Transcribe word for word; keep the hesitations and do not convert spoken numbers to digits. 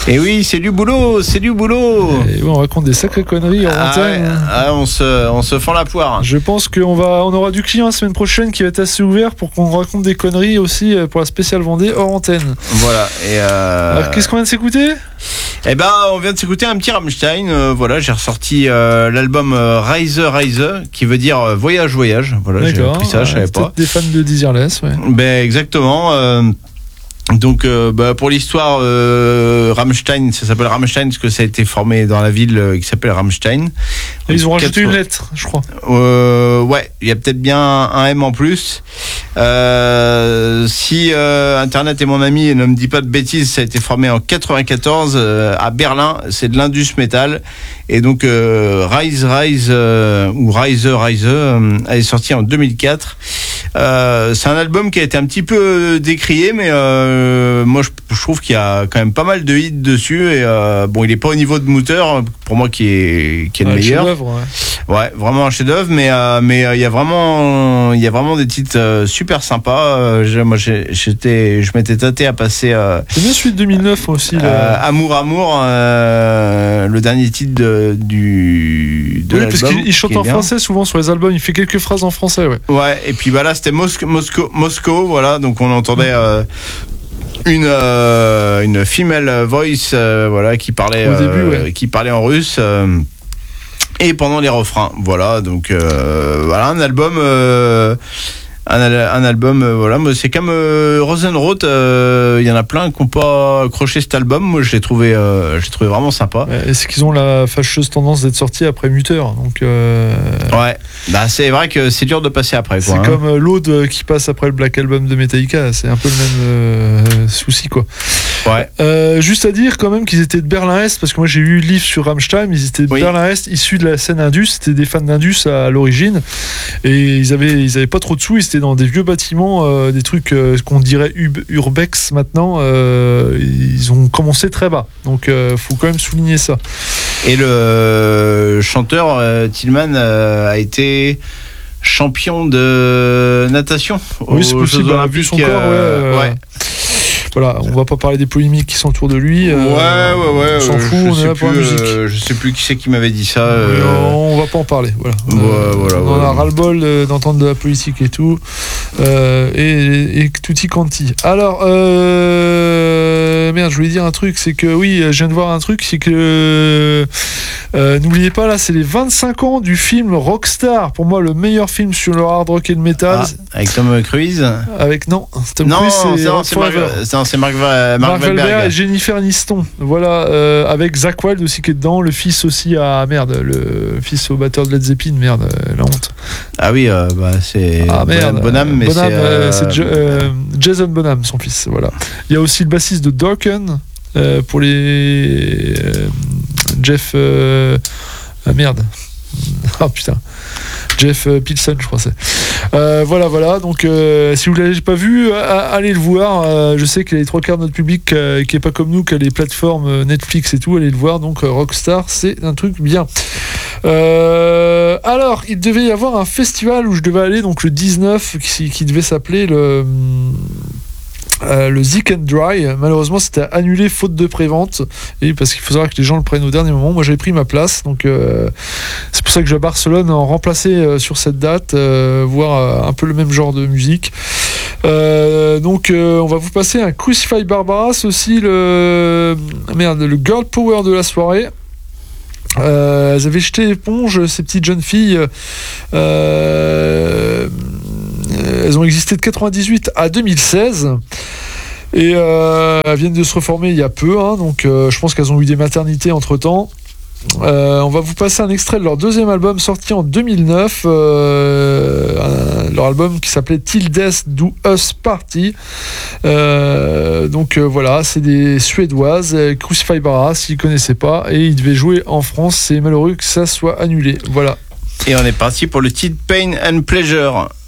Et oui, c'est du boulot, c'est du boulot. Et on raconte des sacrées conneries en ah, antenne. Ouais, ah, on se, on se fend la poire. Je pense qu'on va, on aura du client la semaine prochaine qui va être assez ouvert pour qu'on raconte des conneries aussi pour la spéciale Vendée hors antenne. Voilà. Et euh... Alors, qu'est-ce qu'on vient de s'écouter ? Eh ben, on vient de s'écouter un petit Rammstein. Euh, voilà, j'ai ressorti euh, l'album euh, Reise Reise, qui veut dire euh, voyage voyage. Voilà, D'accord, j'ai pris ça, ouais, je savais pas. Des fans de Desireless, ouais. Ben exactement. Euh, donc, euh, bah, pour l'histoire, euh, Rammstein, ça s'appelle Rammstein parce que ça a été formé dans la ville euh, qui s'appelle Rammstein. Et ils ont rajouté quatre... une lettre, je crois. Euh, ouais, il y a peut-être bien un M en plus. Euh, si euh, Internet est mon ami et ne me dit pas de bêtises, ça a été formé en quatre-vingt-quatorze euh, à Berlin. C'est de l'Indus Metal. Et donc euh, Rise Rise euh, ou Rise Rise euh, elle est sortie en deux mille quatre. Euh, c'est un album qui a été un petit peu décrié, mais euh, moi je, je trouve qu'il y a quand même pas mal de hits dessus. Et euh, bon, il est pas au niveau de Mutter pour moi qui est qui est le ouais, meilleur. Chef-d'œuvre, ouais. Ouais, vraiment un chef-d'œuvre, mais euh, mais il euh, y a vraiment il y a vraiment des titres euh, super sympas. Euh, je, moi j'ai, j'étais je m'étais tâté à passer. Euh, c'est bien celui de deux mille neuf aussi. Euh, Amour Amour, euh, le dernier titre de, du de oui, l'album. parce qu'il chante en français souvent sur les albums. Il fait quelques phrases en français, ouais. Ouais, et puis bah là c'était Moscou, Moscou, Moscou, voilà. Donc on entendait. Euh, une euh, une female voice euh, voilà qui parlait au début, euh, ouais. qui parlait en russe. Euh, Et pendant les refrains, voilà, donc euh, voilà un album, euh, un, un album, euh, voilà, c'est comme euh, Rosenroth, il euh, y en a plein qui n'ont pas accroché cet album. Moi, je l'ai trouvé, euh, je l'ai trouvé vraiment sympa. Ouais, et c'est qu'ils ont la fâcheuse tendance d'être sortis après Mutter, donc. Euh... Ouais, bah c'est vrai que c'est dur de passer après, quoi. C'est hein. comme euh, l'Aude qui passe après le Black Album de Metallica, c'est un peu le même euh, souci, quoi. Ouais. Euh, juste à dire quand même qu'ils étaient de Berlin-Est, parce que moi j'ai eu le livre sur Rammstein, ils étaient de oui. Berlin-Est, issus de la scène Indus, c'était des fans d'Indus à l'origine, et ils avaient, ils avaient pas trop de sous, ils étaient dans des vieux bâtiments, euh, des trucs euh, qu'on dirait ub- urbex maintenant, euh, ils ont commencé très bas, donc euh, faut quand même souligner ça. Et le chanteur euh, Tillman euh, a été champion de natation. Oui, c'est possible, on a vu son corps, ouais. Euh, ouais. Voilà, on va pas parler des polémiques qui sont autour de lui. Euh, ouais, ouais, ouais. On s'en fout, on est là pour la musique. Euh, je sais plus qui c'est qui m'avait dit ça. Euh... Non, on va pas en parler. Voilà. Ouais, euh, voilà, on voilà. a ras-le-bol euh, d'entendre de la politique et tout. Euh, et, et tutti quanti. Alors, euh, merde, je voulais dire un truc, c'est que oui, je viens de voir un truc, c'est que euh, n'oubliez pas, là, c'est les vingt-cinq ans du film Rockstar. Pour moi, le meilleur film sur le hard rock et le metal. Ah, avec Tom Cruise. Avec non, Tom non, Cruise, c'est, non, c'est Mark, non, c'est Mark, Mark, Mark Wahlberg et Jennifer Aniston. Voilà, euh, avec Zakk Wylde aussi qui est dedans, le fils aussi à merde, le fils au batteur de Led Zeppelin, merde, la honte. Ah oui, euh, bah c'est ah, merde, Bonham, mais Bonham, c'est, euh... c'est jo- euh, Jason Bonham, son fils. Voilà. Il y a aussi le bassiste de Dokken euh, pour les euh, Jeff. Euh... Ah merde. Oh putain. Jeff Pilson, je crois c'est. Euh, voilà, voilà. Donc, euh, si vous ne l'avez pas vu, allez le voir. Euh, je sais qu'il y a les trois quarts de notre public euh, qui est pas comme nous, qui a les plateformes Netflix et tout. Allez le voir. Donc, euh, Rockstar, c'est un truc bien. Euh, alors, il devait y avoir un festival où je devais aller, donc le dix-neuf, qui, qui devait s'appeler le. Euh, le Zik and Dry. Malheureusement c'était annulé faute de prévente, et parce qu'il faut savoir que les gens le prennent au dernier moment. Moi j'avais pris ma place, donc euh, c'est pour ça que je vais à Barcelone en remplacer euh, sur cette date, euh, voir euh, un peu le même genre de musique. Euh, donc euh, on va vous passer un Crucify Barbaras aussi, le merde le girl power de la soirée. Euh, elles avaient jeté l'éponge, ces petites jeunes filles. Euh, elles ont existé de quatre-vingt-dix-huit à deux mille seize. Et euh, elles viennent de se reformer il y a peu, hein, donc euh, je pense qu'elles ont eu des maternités entre temps. Euh, on va vous passer un extrait de leur deuxième album sorti en deux mille neuf, euh, un, leur album qui s'appelait Till Death Do Us Party. Euh, donc euh, voilà, c'est des Suédoises, Crucify Barbaras, ils ne connaissaient pas, et ils devaient jouer en France. C'est malheureux que ça soit annulé. Voilà. Et on est parti pour le titre Pain and Pleasure.